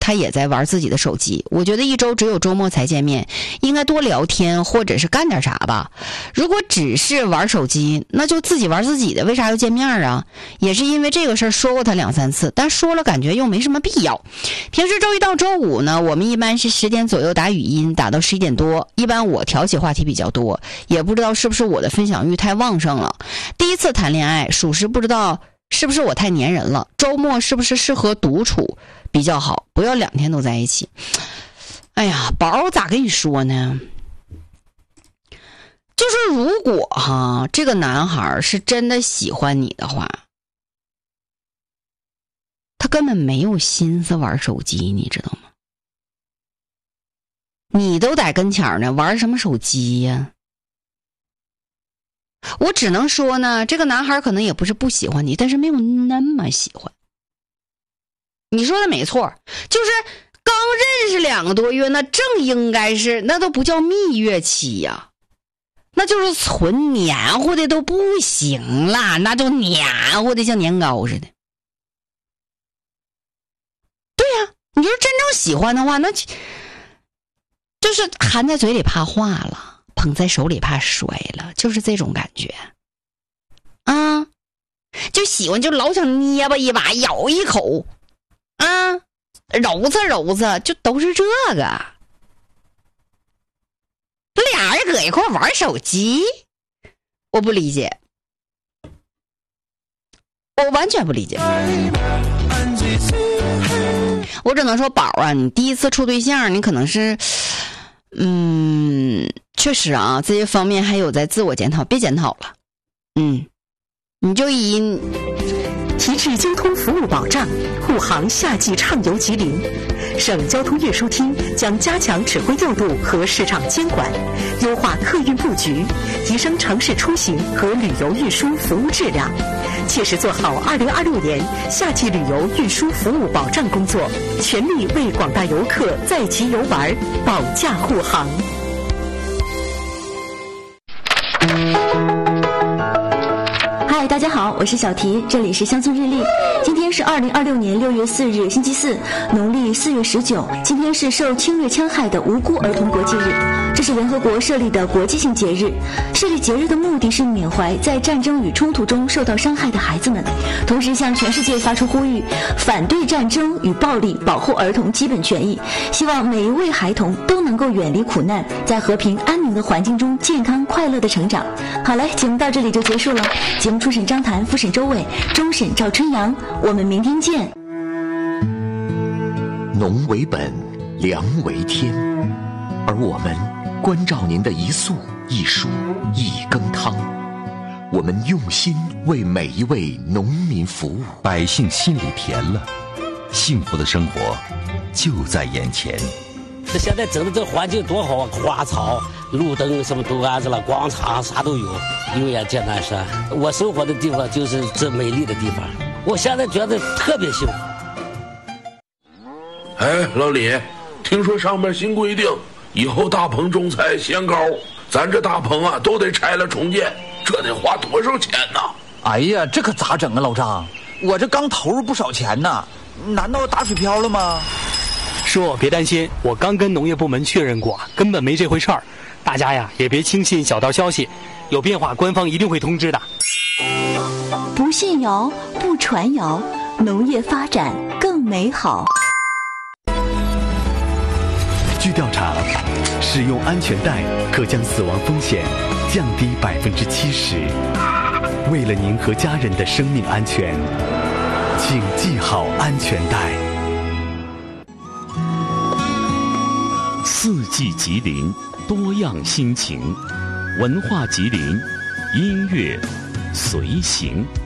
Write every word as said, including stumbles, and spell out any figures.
他也在玩自己的手机。我觉得一周只有周末才见面，应该多聊天或者是干点啥吧。如果只是玩手机，那就自己玩自己的，为啥要见面啊？也是因为这个事儿说过他两三次，但说了感觉又没什么必要。平时周一到周五呢，我们一般是十点左右打语音，打到十一点多。一般我挑起话题比较多，也不知道是不是我的分享欲太旺盛了。第一次谈恋爱，属实不知道是不是我太粘人了。周末是不是适合独处比较好，不要两天都在一起。哎呀，宝，我咋跟你说呢？就是如果哈，这个男孩是真的喜欢你的话，他根本没有心思玩手机，你知道吗？你都在跟前呢，玩什么手机呀？我只能说呢，这个男孩可能也不是不喜欢你，但是没有那么喜欢。你说的没错，就是刚认识两个多月，那正应该是，那都不叫蜜月期呀，那就是纯黏糊的都不行了，那就黏糊的像年糕似的。对呀，你就是真正喜欢的话，那就是含在嘴里怕化了，捧在手里怕摔了，就是这种感觉啊。就喜欢就老想捏吧一把，咬一口啊，揉擦揉擦，就都是这个。俩人搁一块玩手机，我不理解，我完全不理解。我只能说宝啊，你第一次处对象，你可能是嗯，确实啊，这些方面还有在自我检讨，别检讨了。嗯，你就以提质交通服务保障，护航夏季畅游吉林。省交通运输厅将加强指挥调度和市场监管，优化客运布局，提升城市出行和旅游运输服务质量，切实做好二零二六年夏季旅游运输服务保障工作，全力为广大游客在吉游玩保驾护航。 嗨，大家好，我是小提，这里是乡村日历。今天是二零二六年六月四日，星期四，农历四月十九。今天是受侵略戕害的无辜儿童国际日，这是联合国设立的国际性节日。设立节日的目的是缅怀在战争与冲突中受到伤害的孩子们，同时向全世界发出呼吁，反对战争与暴力，保护儿童基本权益。希望每一位孩童都能够远离苦难，在和平安宁的环境中健康快乐的成长。好嘞，节目到这里就结束了。节目初审张谭，复审周伟，终审赵春阳。我们明天见。 农为本，粮为天，而我们关照您的一粟一黍一羹汤，我们用心为每一位农民服务， 百姓心里甜了，幸福的生活就在眼前。 这现在整的这环境多好啊，花草路灯什么都安置了，广场啥都有。油盐艰难山，我生活的地方就是这美丽的地方，我现在觉得特别幸福。 哎，老李，听说上面新规定，以后大棚种菜限高，咱这大棚啊都得拆了重建，这得花多少钱呢？ 哎呀，这可咋整啊，老张？我这刚投入不少钱呢，难道打水漂了吗？ 叔，别担心，我刚跟农业部门确认过，根本没这回事儿。大家呀，也别轻信小道消息，有变化官方一定会通知的。 不信谣，不传谣，农业发展更美好。 据调查，使用安全带可将死亡风险降低百分之七十。为了您和家人的生命安全，请系好安全带。 四季吉林，多样心情，文化吉林，音乐随行。